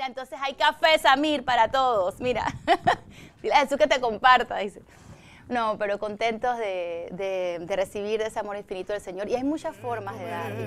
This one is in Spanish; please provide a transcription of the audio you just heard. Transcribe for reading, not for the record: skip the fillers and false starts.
entonces hay café, Samir, para todos, mira. Dile a Jesús que te comparta, dice. No, pero contentos de recibir ese amor infinito del Señor. Y hay muchas formas de dar.